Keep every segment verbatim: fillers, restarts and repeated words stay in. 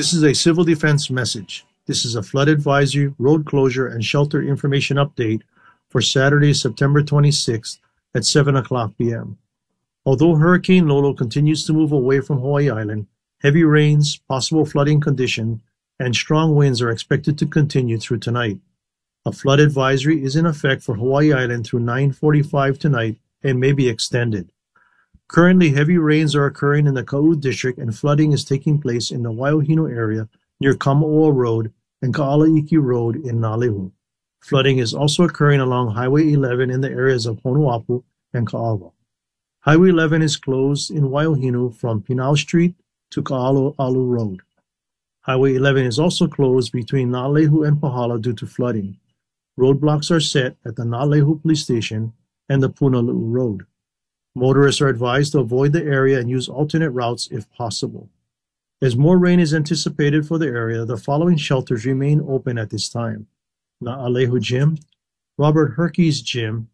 This is a civil defense message. This is a flood advisory, road closure, and shelter information update for Saturday, September twenty-sixth at seven o'clock p m Although Hurricane Lolo continues to move away from Hawaii Island, heavy rains, possible flooding condition, and strong winds are expected to continue through tonight. A flood advisory is in effect for Hawaii Island through nine forty-five tonight and may be extended. Currently, heavy rains are occurring in the Ka'u district and flooding is taking place in the Wailohino area near Kamaoa Road and Ka'alaiki Road in Nalehu. Flooding is also occurring along Highway eleven in the areas of Honuapu and Ka'awa. Highway eleven is closed in Wailohino from Pinau Street to Ka'alu'alu Road. Highway eleven is also closed between Nalehu and Pahala due to flooding. Roadblocks are set at the Nalehu Police Station and the Punalu'u Road. Motorists are advised to avoid the area and use alternate routes if possible. As more rain is anticipated for the area, the following shelters remain open at this time: Na'alehu Gym, Robert Herkes Gym,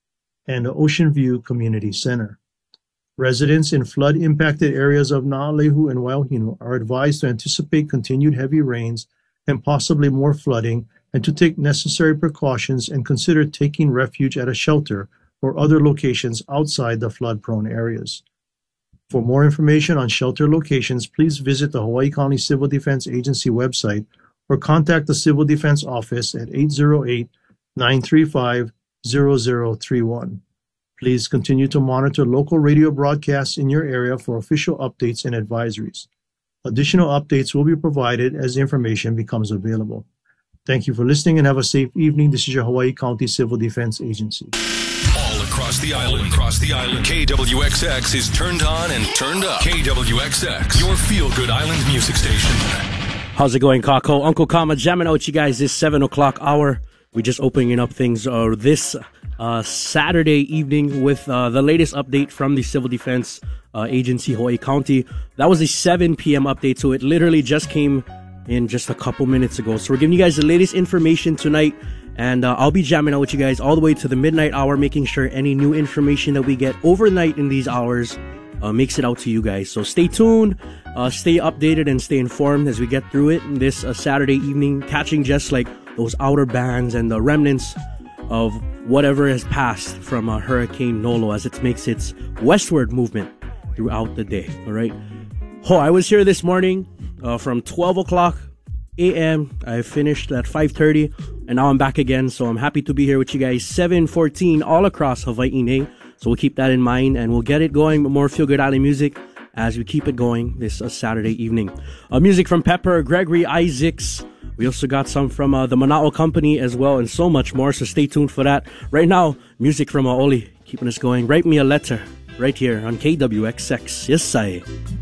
and the Ocean View Community Center. Residents in flood-impacted areas of Na'alehu and Wailohino are advised to anticipate continued heavy rains and possibly more flooding and to take necessary precautions and consider taking refuge at a shelter or other locations outside the flood-prone areas. For more information on shelter locations, please visit the Hawaii County Civil Defense Agency website or contact the Civil Defense Office at eight zero eight, nine three five, zero zero three one. Please continue to monitor local radio broadcasts in your area for official updates and advisories. Additional updates will be provided as information becomes available. Thank you for listening and have a safe evening. This is your Hawaii County Civil Defense Agency. All across the island, across the island, K W X X is turned on and turned up. K W X X, your feel-good island music station. How's it going, Kako? Uncle Kama jamming out with you guys this seven o'clock hour. We're just opening up things uh, this uh, Saturday evening with uh, the latest update from the Civil Defense uh, Agency, Hawaii County. That was a seven p m update, so it literally just came in just a couple minutes ago. So we're giving you guys the latest information tonight, and uh, I'll be jamming out with you guys all the way to the midnight hour, making sure any new information that we get overnight in these hours uh, makes it out to you guys. So stay tuned, uh, stay updated, and stay informed as we get through it this uh, Saturday evening, catching just like those outer bands and the remnants of whatever has passed from uh, Hurricane Lolo as it makes its westward movement throughout the day. All right. Oh, I was here this morning uh, from twelve o'clock a m I finished at five thirty, and now I'm back again. So I'm happy to be here with you guys, seven fourteen all across Hawaii. So we'll keep that in mind, and we'll get it going with more feel-good island music as we keep it going this uh, Saturday evening. Uh, music from Pepper, Gregory Isaacs. We also got some from uh, the Mana'o Company as well, and so much more. So stay tuned for that. Right now, music from uh, Oli, keeping us going. Write me a letter right here on K W X X. Yes, I.